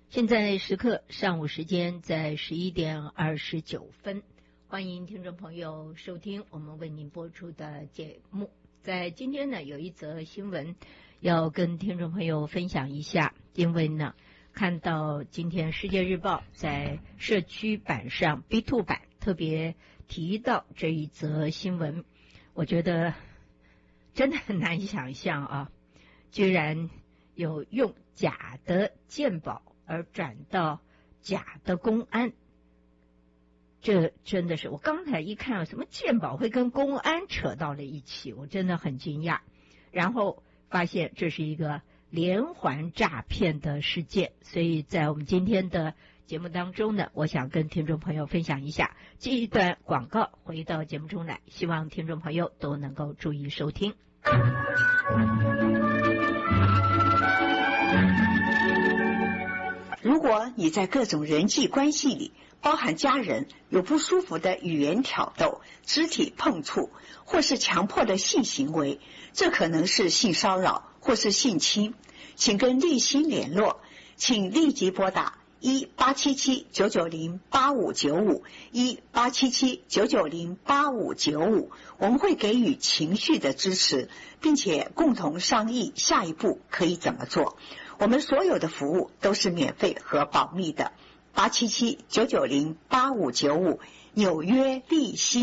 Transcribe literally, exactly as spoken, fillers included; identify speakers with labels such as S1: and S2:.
S1: 现在时刻上午时间在十一点二十九分，欢迎听众朋友收听我们为您播出的节目。在今天呢，有一则新闻要跟听众朋友分享一下，因为呢，看到今天《世界日报》在社区版上 B 二 版特别提到这一则新闻，我觉得真的很难想象啊，居然有用假的健保而转到假的公安，这真的是我刚才一看，什么健保会跟公安扯到了一起，我真的很惊讶。然后发现这是一个连环诈骗的事件，所以在我们今天的节目当中呢，我想跟听众朋友分享一下这一段广告，回到节目中来，希望听众朋友都能够注意收听。
S2: 如果你在各种人际关系里，包含家人，有不舒服的语言挑逗、肢体碰触，或是强迫的性行为，这可能是性骚扰或是性侵，请跟立新联络，请立即拨打一八七七九九零八五九五一八七七九九零八五九五，我们会给予情绪的支持，并且共同商议下一步可以怎么做。我们所有的服务都是免费和保密的。八七七九九零八五九五，纽约立新。